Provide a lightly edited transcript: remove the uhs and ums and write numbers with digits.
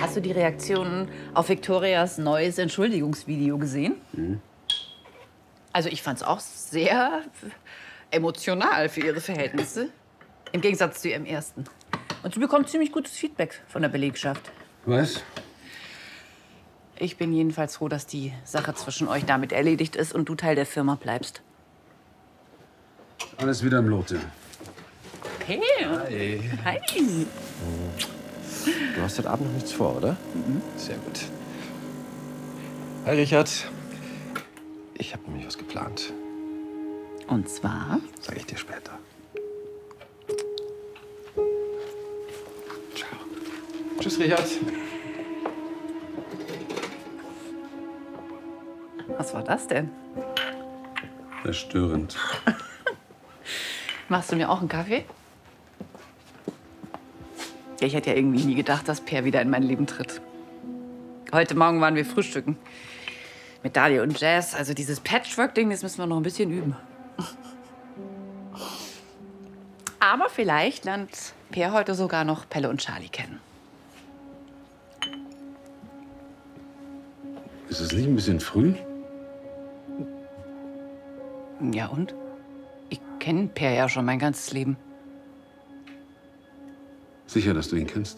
Hast du die Reaktionen auf Victorias neues Entschuldigungsvideo gesehen? Mhm. Also ich fand's auch sehr emotional für ihre Verhältnisse. Im Gegensatz zu ihrem ersten. Und sie bekommt ziemlich gutes Feedback von der Belegschaft. Was? Ich bin jedenfalls froh, dass die Sache zwischen euch damit erledigt ist und du Teil der Firma bleibst. Alles wieder im Lote. Hey. Hi. Hi. Du hast heute Abend noch nichts vor, oder? Mhm. Sehr gut. Hi, Richard. Ich habe nämlich was geplant. Und zwar? Sag ich dir später. Ciao. Tschüss, Richard. Was war das denn? Verstörend. Machst du mir auch einen Kaffee? Ja, ich hätte ja irgendwie nie gedacht, dass Per wieder in mein Leben tritt. Heute Morgen waren wir frühstücken. Mit Dahlia und Jazz. Also dieses Patchwork-Ding, das müssen wir noch ein bisschen üben. Aber vielleicht lernt Per heute sogar noch Pelle und Charlie kennen. Ist es nicht ein bisschen früh? Ja und? Ich kenne Per ja schon mein ganzes Leben. Sicher, dass du ihn kennst?